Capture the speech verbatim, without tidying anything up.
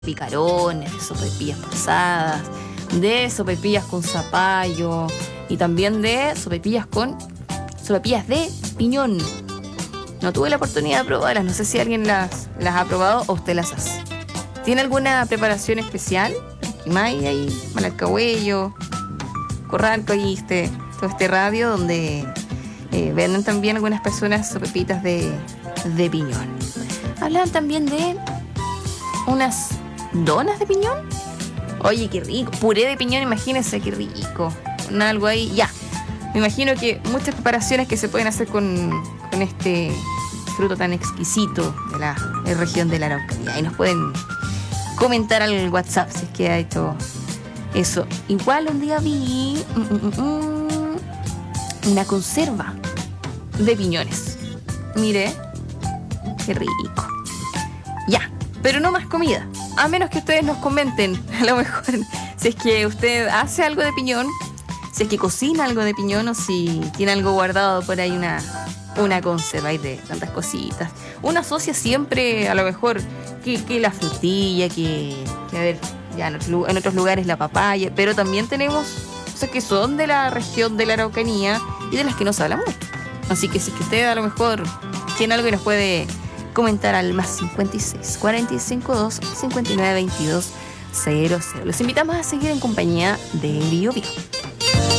picarones, de sopaipillas pasadas, de sopaipillas con zapallo y también de sopaipillas con sopaipillas de piñón. No tuve la oportunidad de probarlas, no sé si alguien las, las ha probado o usted las hace. ¿Tiene alguna preparación especial? Quimay, ahí, Malalcahuello, Corralco, ahí este, todo este radio donde eh, venden también algunas personas sopapitas de, de piñón. Hablan también de unas donas de piñón. Oye, qué rico. Puré de piñón, imagínense, qué rico. Con algo ahí, ya. Me imagino que muchas preparaciones que se pueden hacer con, con este fruto tan exquisito de la, de la región de la Araucanía. Y nos pueden comentar al WhatsApp si es que ha hecho eso. Igual un día vi mm, mm, mm, una conserva de piñones. Mire, qué rico. Ya, pero no más comida. A menos que ustedes nos comenten, a lo mejor, si es que usted hace algo de piñón, si es que cocina algo de piñón o si tiene algo guardado por ahí, una, una conserva y de tantas cositas. Uno asocia siempre, a lo mejor, que, que la frutilla, que, que, a ver, ya en, otro, en otros lugares la papaya, pero también tenemos cosas que son de la región de la Araucanía y de las que no se habla mucho. Así que si es que usted a lo mejor tiene algo y nos puede comentar al más cincuenta y seis, cuarenta y cinco, dos, cincuenta y nueve, veintidós, cero cero. Los invitamos a seguir en compañía de Bio Bio.